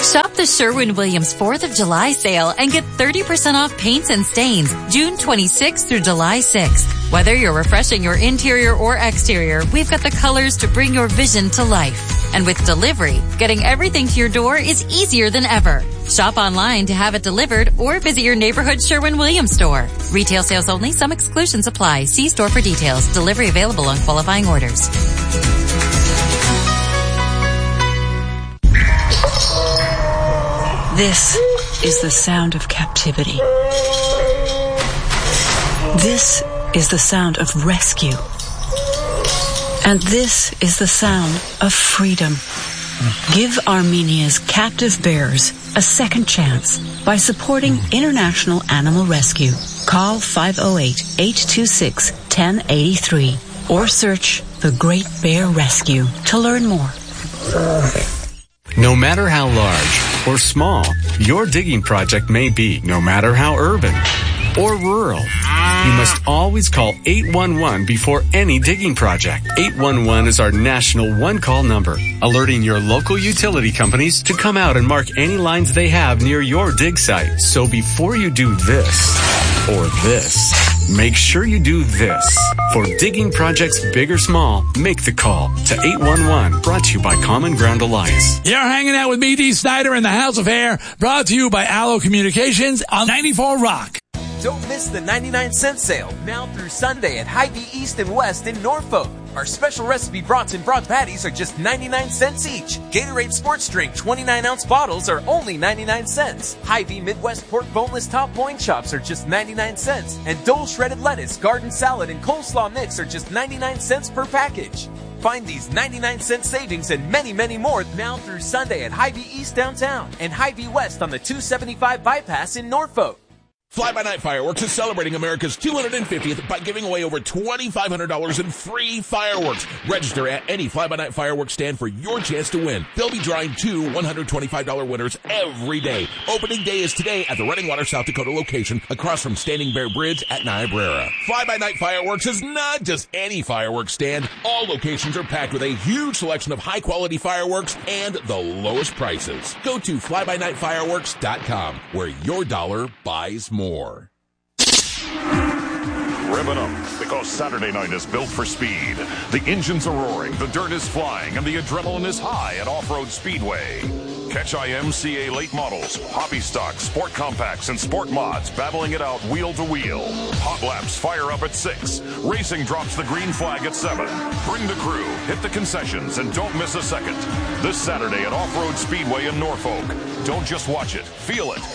Shop the Sherwin-Williams 4th of July sale and get 30% off paints and stains June 26th through July 6th. Whether you're refreshing your interior or exterior, we've got the colors to bring your vision to life. And with delivery, getting everything to your door is easier than ever. Shop online to have it delivered or visit your neighborhood Sherwin-Williams store. Retail sales only. Some exclusions apply. See store for details. Delivery available on qualifying orders. This is the sound of captivity. This is the sound of rescue. And this is the sound of freedom. Give Armenia's captive bears a second chance by supporting International Animal Rescue. Call 508-826-1083 or search The Great Bear Rescue to learn more. No matter how large or small your digging project may be, no matter how urban or rural, you must always call 811 before any digging project. 811 is our national one-call number, alerting your local utility companies to come out and mark any lines they have near your dig site. So before you do this or this, make sure you do this. For digging projects big or small, make the call to 811. Brought to you by Common Ground Alliance. You're hanging out with me, Dee Snider, in the House of Hair. Brought to you by Allo Communications on 94 Rock. Don't miss the 99-cent sale now through Sunday at Hy-Vee East and West in Norfolk. Our special recipe brats and brat patties are just 99 cents each. Gatorade Sports Drink 29-ounce bottles are only 99 cents. Hy-Vee Midwest Pork Boneless Top Loin Chops are just 99 cents. And Dole Shredded Lettuce, Garden Salad, and Coleslaw Mix are just 99 cents per package. Find these 99-cent savings and many, many more now through Sunday at Hy-Vee East downtown and Hy-Vee West on the 275 bypass in Norfolk. Fly By Night Fireworks is celebrating America's 250th by giving away over $2,500 in free fireworks. Register at any Fly By Night Fireworks stand for your chance to win. They'll be drawing 2 $125 winners every day. Opening day is today at the Running Water, South Dakota location across from Standing Bear Bridge at Niobrara. Fly By Night Fireworks is not just any fireworks stand. All locations are packed with a huge selection of high-quality fireworks and the lowest prices. Go to flybynightfireworks.com where your dollar buys more. Rev it up, because Saturday night is built for speed. The engines are roaring, the dirt is flying, and the adrenaline is high at Off-Road Speedway. Catch IMCA late models, hobby stock, sport compacts, and sport mods battling it out wheel to wheel. Hot laps fire up at 6. Racing drops the green flag at 7. Bring the crew, hit the concessions, and don't miss a second. This Saturday at Off-Road Speedway in Norfolk. Don't just watch it, feel it.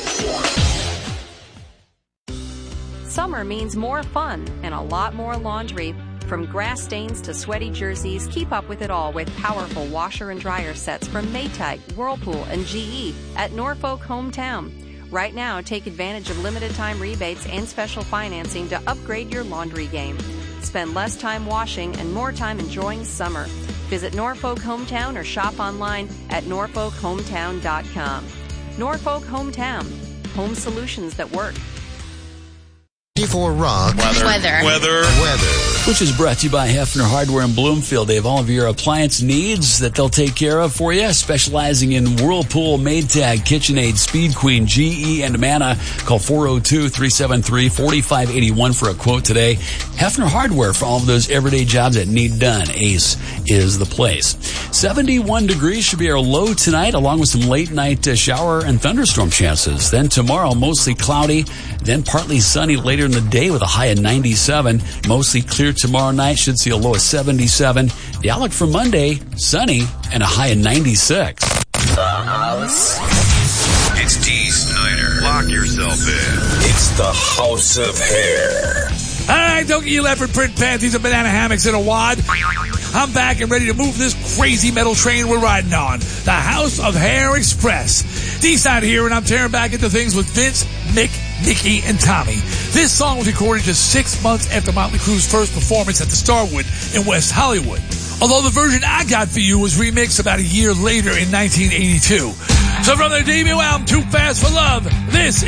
Summer means more fun and a lot more laundry. From grass stains to sweaty jerseys, keep up with it all with powerful washer and dryer sets from Maytag, Whirlpool, and GE at Norfolk Hometown. Right now, take advantage of limited-time rebates and special financing to upgrade your laundry game. Spend less time washing and more time enjoying summer. Visit Norfolk Hometown or shop online at norfolkhometown.com. Norfolk Hometown. Home solutions that work. 94 Rock. Weather. Which is brought to you by Hefner Hardware in Bloomfield. They have all of your appliance needs that they'll take care of for you, specializing in Whirlpool, Maytag, KitchenAid, Speed Queen, GE, and Amana. Call 402-373-4581 for a quote today. Hefner Hardware for all of those everyday jobs that need done. Ace is the place. 71 degrees should be our low tonight, along with some late night shower and thunderstorm chances. Then tomorrow, mostly cloudy, then partly sunny later in the day with a high of 97. Mostly clear tomorrow night, should see a low of 77. The outlook for Monday, sunny and a high of 96. The House. It's Dee Snider. Lock yourself in. It's the House of Hair. All right, don't get your leopard print panties and banana hammocks in a wad. I'm back and ready to move this crazy metal train we're riding on. The House of Hair Express. Dee Snider here, and I'm tearing back into things with Vince, Mick, Nikki, and Tommy. This song was recorded just 6 months after Motley Crue's first performance at the Starwood in West Hollywood. Although the version I got for you was remixed about a year later in 1982. So from their debut album, Too Fast for Love, this